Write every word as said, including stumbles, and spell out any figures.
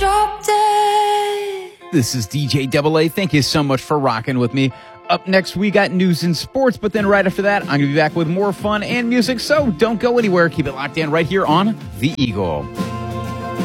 drop dead. This is D J Double A. Thank you so much for rocking with me. Up next, we got news and sports, but then right after that, I'm going to be back with more fun and music, so don't go anywhere. Keep it locked in right here on The Eagle.